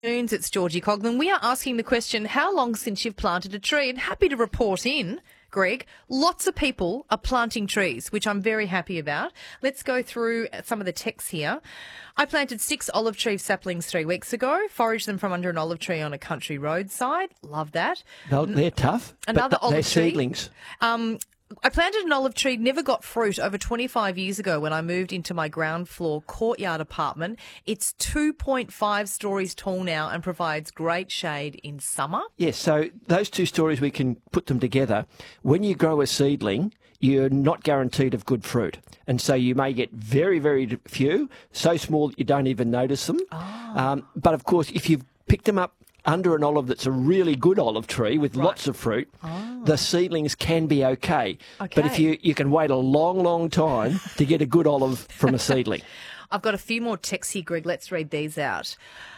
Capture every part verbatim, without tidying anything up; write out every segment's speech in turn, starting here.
It's Georgie Coglan. We are asking the question, how long since you've planted a tree? And happy to report in, Greg, lots of people are planting trees, which I'm very happy about. Let's go through some of the texts here. I planted six olive tree saplings three weeks ago, foraged them from under an olive tree on a country roadside. Love that. They're, they're tough, Another but olive they're tree. seedlings. Um, I planted an olive tree, never got fruit, over twenty-five years ago when I moved into my ground floor courtyard apartment. It's two point five stories tall now and provides great shade in summer. Yes, so those two stories, we can put them together. When you grow a seedling, you're not guaranteed of good fruit. And so you may get very, very few, so small that you don't even notice them. Oh. Um, but, of course, if you've picked them up under an olive that's a really good olive tree with Right. lots of fruit, Oh. the seedlings can be okay. Okay. But if you, you can wait a long, long time to get a good olive from a seedling. I've got a few more texts here, Greg. Let's read these out.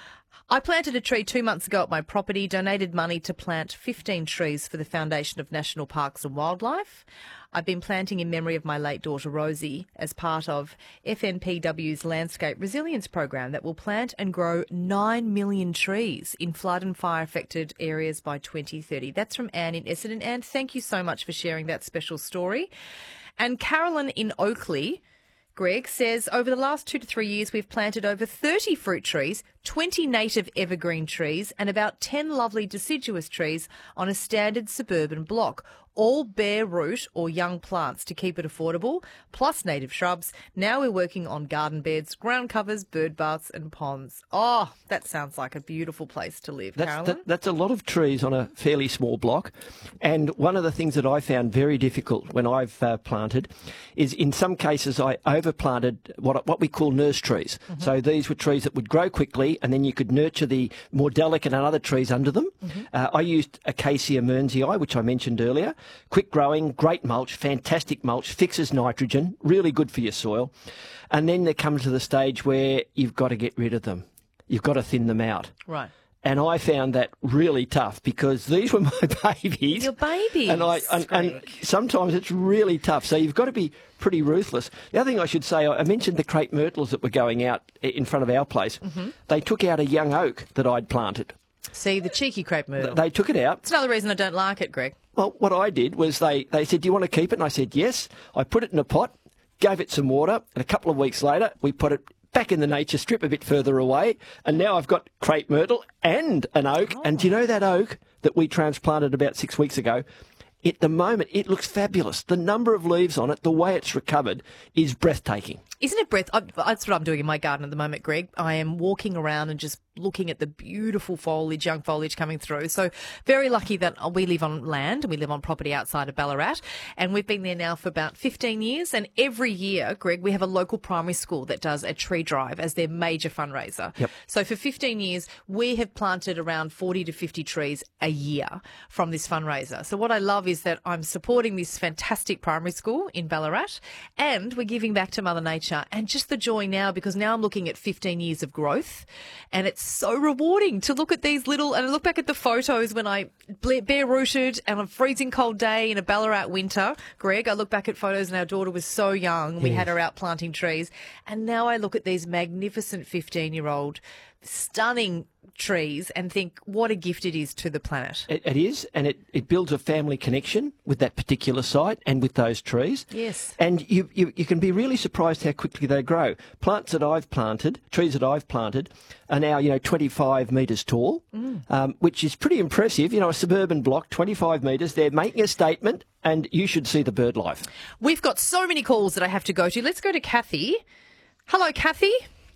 I planted a tree two months ago at my property, donated money to plant fifteen trees for the Foundation of National Parks and Wildlife. I've been planting in memory of my late daughter Rosie as part of F N P W's Landscape Resilience Program that will plant and grow nine million trees in flood and fire affected areas by twenty thirty. That's from Anne in Essendon. Anne, thank you so much for sharing that special story. And Carolyn in Oakley, Greg, says over the last two to three years we've planted over thirty fruit trees, twenty native evergreen trees and about ten lovely deciduous trees on a standard suburban block, all bare root or young plants to keep it affordable, plus native shrubs. Now we're working on garden beds, ground covers, bird baths and ponds. Oh, that sounds like a beautiful place to live, That's, Carolyn. that, that's a lot of trees on a fairly small block. And one of the things that I found very difficult when I've uh, planted is in some cases I overplanted what what we call nurse trees. Mm-hmm. So these were trees that would grow quickly and then you could nurture the more delicate and other trees under them. Mm-hmm. Uh, I used Acacia mearnsii, which I mentioned earlier. Quick growing, great mulch, fantastic mulch, fixes nitrogen, really good for your soil. And then there comes to the stage where you've got to get rid of them. You've got to thin them out. Right. And I found that really tough because these were my babies. Your babies, And, I, and, and Greg. sometimes it's really tough. So you've got to be pretty ruthless. The other thing I should say, I mentioned the crepe myrtles that were going out in front of our place. Mm-hmm. They took out a young oak that I'd planted. See, the cheeky crepe myrtle. They took it out. It's another reason I don't like it, Greg. Well, what I did was they, they said, do you want to keep it? And I said, yes. I put it in a pot, gave it some water, and a couple of weeks later, we put it back in the nature strip a bit further away, and now I've got crepe myrtle and an oak. Oh. And do you know that oak that we transplanted about six weeks ago? At the moment, it looks fabulous. The number of leaves on it, the way it's recovered, is breathtaking. Isn't it breath? I, that's what I'm doing in my garden at the moment, Greg. I am walking around and just looking at the beautiful foliage, young foliage coming through. So very lucky that we live on land and we live on property outside of Ballarat. And we've been there now for about fifteen years. And every year, Greg, we have a local primary school that does a tree drive as their major fundraiser. Yep. So for fifteen years, we have planted around forty to fifty trees a year from this fundraiser. So what I love is that I'm supporting this fantastic primary school in Ballarat and we're giving back to Mother Nature. And just the joy now, because now I'm looking at fifteen years of growth and it's so rewarding to look at these little, and I look back at the photos when I bare rooted and on a freezing cold day in a Ballarat winter, Greg, I look back at photos and our daughter was so young. We Yes. had her out planting trees. And now I look at these magnificent fifteen year old stunning trees and think what a gift it is to the planet. It, it is, and it, it builds a family connection with that particular site and with those trees. Yes. And you, you, you can be really surprised how quickly they grow. Plants that I've planted, trees that I've planted, are now, you know, twenty-five metres tall, mm. um, which is pretty impressive. You know, a suburban block, twenty-five metres. They're making a statement, and you should see the bird life. We've got so many calls that I have to go to. Let's go to Kathy. Hello, Kathy.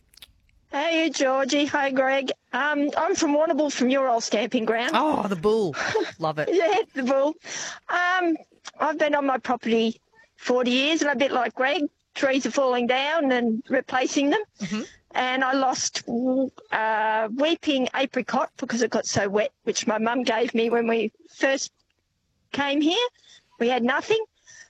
Hey, Georgie. Hi, Greg. Um, I'm from Warrnambool, from your old stamping ground. Oh, the bull. Love it. Yeah, the bull. Um, I've been on my property forty years, and a bit like Greg, trees are falling down and replacing them. Mm-hmm. And I lost uh, weeping apricot because it got so wet, which my mum gave me when we first came here. We had nothing.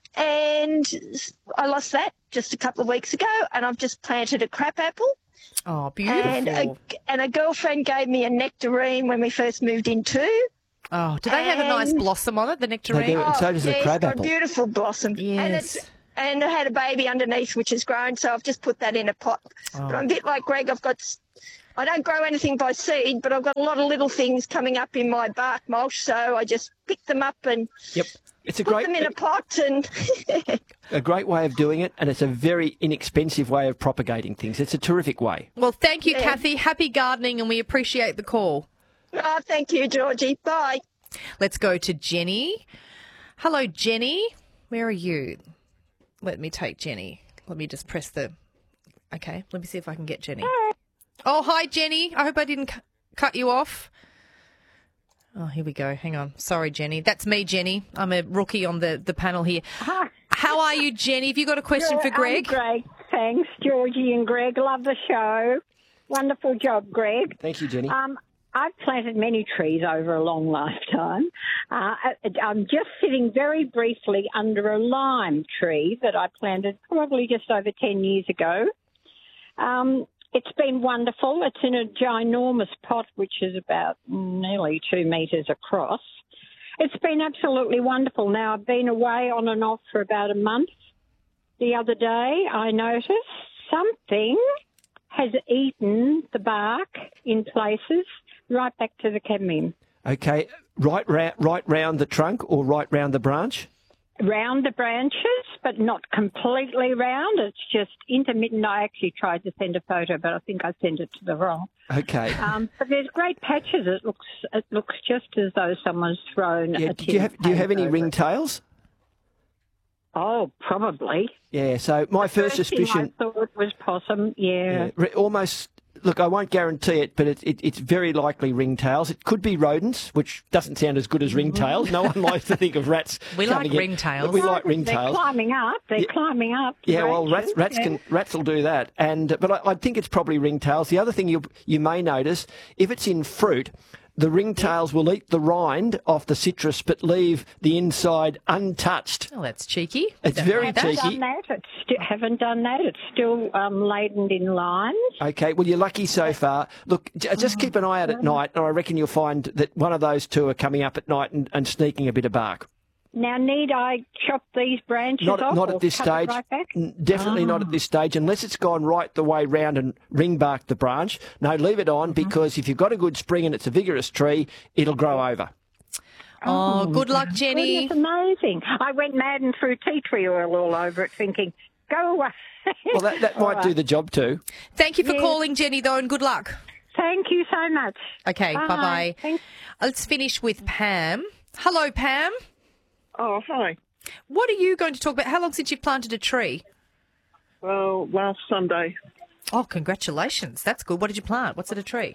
And I lost that just a couple of weeks ago, and I've just planted a crabapple. Oh, beautiful. And a, and a girlfriend gave me a nectarine when we first moved in too. Oh, do they have a nice And- blossom on it, the nectarine? They do. And so does the yeah, crab it's got apple. a beautiful blossom. And, Yes. it's, and I had a baby underneath which has grown, so I've just put that in a pot. Oh. But I'm a bit like Greg. I've got s- I don't grow anything by seed, but I've got a lot of little things coming up in my bark mulch, so I just pick them up and Yep. It's a put great, them in a pot and... a great way of doing it, and it's a very inexpensive way of propagating things. It's a terrific way. Well, thank you, Yeah. Kathy. Happy gardening, and we appreciate the call. Oh, thank you, Georgie. Bye. Let's go to Jenny. Hello, Jenny. Where are you? Let me take Jenny. Let me just press the... Okay, let me see if I can get Jenny. Oh, hi, Jenny. I hope I didn't cu- cut you off. Oh, here we go. Hang on. Sorry, Jenny. That's me, Jenny. I'm a rookie on the, the panel here. Hi. How are you, Jenny? Have you got a question for Greg? I'm great. Thanks, Georgie and Greg. Love the show. Wonderful job, Greg. Thank you, Jenny. Um, I've planted many trees over a long lifetime. Uh, I'm just sitting very briefly under a lime tree that I planted probably just over ten years ago. Um, it's been wonderful. It's in a ginormous pot, which is about nearly two metres across. It's been absolutely wonderful. Now, I've been away on and off for about a month. The other day, I noticed something has eaten the bark in places right back to the cadmium. Okay, right, ra- right round the trunk or right round the branch? Round the branches, but not completely round. It's just intermittent. I actually tried to send a photo, but I think I sent it to the wrong. Okay. Um, but there's great patches. It looks it looks just as though someone's thrown Yeah, a do tin you have do you have any over it. ringtails? Oh, probably. Yeah. So my first First thing suspicion, I thought was possum. Yeah. yeah, re- almost. Look, I won't guarantee it, but it, it, it's very likely ringtails. It could be rodents, which doesn't sound as good as ringtails. No one likes to think of rats. We like coming in. ringtails. We like They're ringtails. climbing up. They're Yeah. climbing up. Yeah, well, rats, branches, rats yeah. can rats will do that, and but I, I think it's probably ringtails. The other thing you you may notice, if it's in fruit, the ringtails will eat the rind off the citrus, but leave the inside untouched. Oh, that's cheeky. It's Don't very like that. cheeky. Done that. It's sti- haven't done that. It's still um, laden in limes. Okay, well, you're lucky so far. Look, j- just keep an eye out at night, and I reckon you'll find that one of those two are coming up at night and, and sneaking a bit of bark. Now, need I chop these branches Not, off? not or at this cut it stage. Right back? N- Definitely not at this stage, unless it's gone right the way round and ring barked the branch. No, leave it on, because if you've got a good spring and it's a vigorous tree, it'll grow over. Oh, good luck, Jenny. Goodness, amazing. I went mad and threw tea tree oil all over it, thinking, go away. Well, that, that might do the job too. Thank you for Yeah. calling, Jenny, though, and good luck. Thank you so much. Okay, Bye. bye-bye. Thanks. Let's finish with Pam. Hello, Pam. Oh, hi. What are you going to talk about? How long since you've planted a tree? Well, last Sunday. Oh, congratulations. That's good. What did you plant? What's it a tree?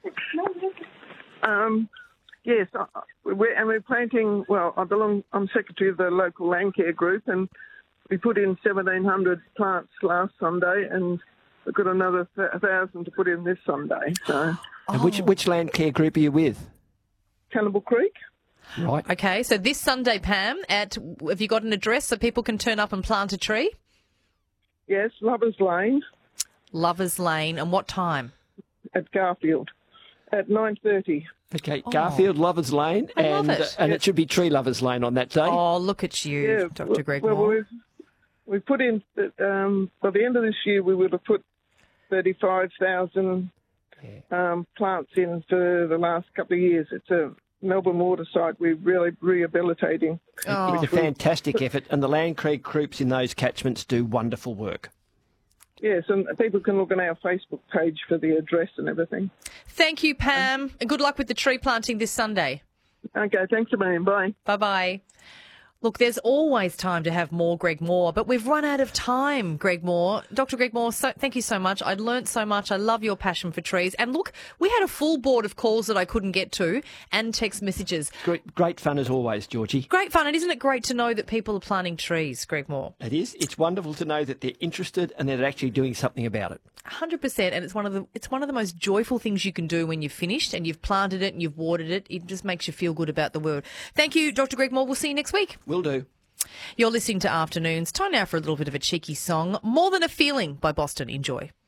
Um, yes, uh, we're, and we're planting, well, I belong, I'm secretary of the local land care group, and we put in seventeen hundred plants last Sunday, and we've got another one thousand to put in this Sunday. So, And which which land care group are you with? Cannibal Creek? Right. Okay, so this Sunday, Pam, at have you got an address so people can turn up and plant a tree? Yes, Lovers Lane Lovers Lane. And what time? at Garfield at nine thirty. Okay, Garfield Lovers Lane, I love and it. and it should be Tree Lovers Lane on that day. Oh, look at you, Yeah, Doctor Greg well, Moore. we've, we've put in, um, by the end of this year, we would have put thirty-five thousand um, plants in for the last couple of years. It's a Melbourne water site we're really rehabilitating. Oh. It's a fantastic effort, and the Land Creek groups in those catchments do wonderful work. Yes, and people can look on our Facebook page for the address and everything. Thank you, Pam, and good luck with the tree planting this Sunday. Okay, thanks a million. Bye. Bye-bye. Look, there's always time to have more Greg Moore, but we've run out of time, Greg Moore. Doctor Greg Moore, so, thank you so much. I learnt so much. I love your passion for trees. And look, we had a full board of calls that I couldn't get to and text messages. Great, great fun as always, Georgie. Great fun. And isn't it great to know that people are planting trees, Greg Moore? It is. It's wonderful to know that they're interested and they're actually doing something about it. one hundred percent. And it's one of the it's one of the most joyful things you can do when you've finished and you've planted it and you've watered it. It just makes you feel good about the world. Thank you, Doctor Greg Moore. We'll see you next week. Will do. You're listening to Afternoons. Time now for a little bit of a cheeky song. More Than a Feeling by Boston. Enjoy.